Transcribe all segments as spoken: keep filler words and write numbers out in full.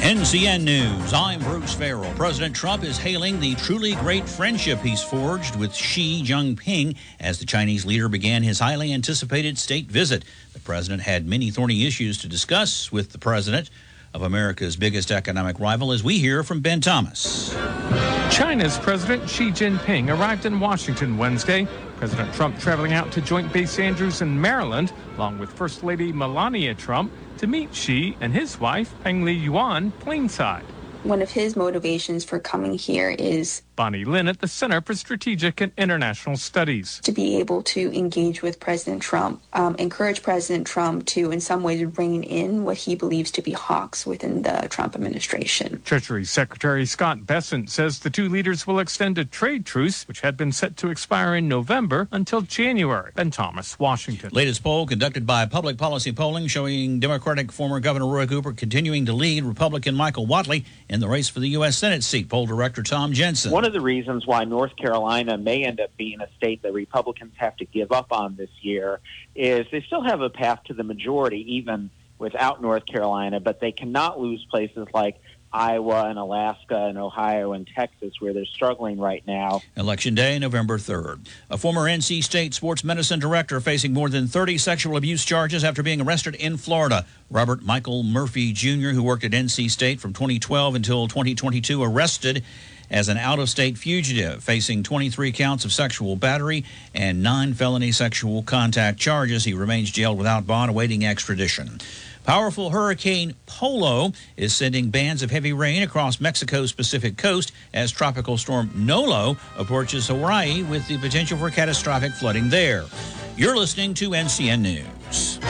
N C N News, I'm Bruce Farrell. President Trump is hailing the truly great friendship he's forged with Xi Jinping as the Chinese leader began his highly anticipated state visit. The president had many thorny issues to discuss with the president of America's biggest economic rival, as we hear from Ben Thomas. China's President Xi Jinping arrived in Washington Wednesday. President Trump traveling out to Joint Base Andrews in Maryland, along with First Lady Melania Trump, to meet Xi and his wife, Peng Liyuan, Plainside. One of his motivations for coming here is Bonnie Lin at the Center for Strategic and International Studies. To be able to engage with President Trump, um, encourage President Trump to, in some ways, rein in what he believes to be hawks within the Trump administration. Treasury Secretary Scott Bessent says the two leaders will extend a trade truce, which had been set to expire in November, until January. Ben Thomas, Washington. Latest poll conducted by Public Policy Polling showing Democratic former Governor Roy Cooper continuing to lead Republican Michael Whatley in the race for the U S Senate seat. Poll director Tom Jensen. One of the reasons why North Carolina may end up being a state that Republicans have to give up on this year is they still have a path to the majority even without North Carolina, but they cannot lose places like Iowa and Alaska and Ohio and Texas, where they're struggling right now. Election Day, November third. A former N C State sports medicine director facing more than thirty sexual abuse charges after being arrested in Florida. Robert Michael Murphy Junior, who worked at N C State from twenty twelve until twenty twenty-two, arrested as an out-of-state fugitive, facing twenty-three counts of sexual battery and nine felony sexual contact charges. He remains jailed without bond, awaiting extradition. Powerful Hurricane Polo is sending bands of heavy rain across Mexico's Pacific coast as Tropical Storm Nolo approaches Hawaii with the potential for catastrophic flooding there. You're listening to N C N News.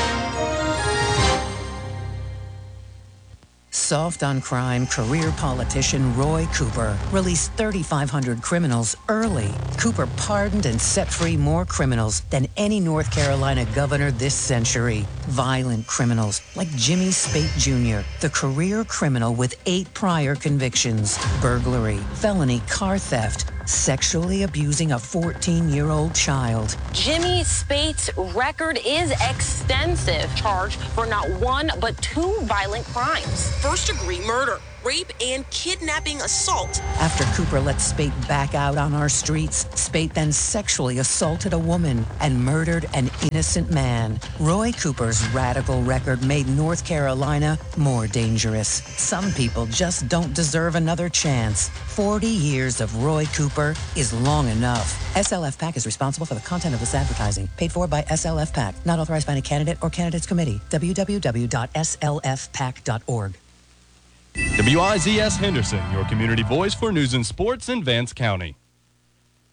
Soft on crime career politician Roy Cooper released thirty-five hundred criminals early. Cooper pardoned and set free more criminals than any North Carolina governor this century. Violent criminals like Jimmy Spate Junior, the career criminal with eight prior convictions: burglary, felony car theft, sexually abusing a fourteen-year-old child. Jimmy Spate's record is extensive, charged for not one but two violent crimes. First-degree murder, rape, and kidnapping assault. After Cooper let Spate back out on our streets, Spate then sexually assaulted a woman and murdered an innocent man. Roy Cooper's radical record made North Carolina more dangerous. Some people just don't deserve another chance. forty years of Roy Cooper is long enough. S L F PAC is responsible for the content of this advertising. Paid for by S L F PAC. Not authorized by any candidate or candidates committee. w w w dot s l f pac dot org. W I Z S Henderson, your community voice for news and sports in Vance County.